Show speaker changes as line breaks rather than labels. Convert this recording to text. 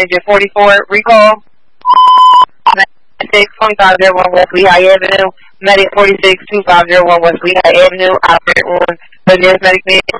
engine 44, recall. 2501 West Lehigh Avenue, Medic 46, 2501 West Lehigh Avenue, operator on the nearest medic vehicle.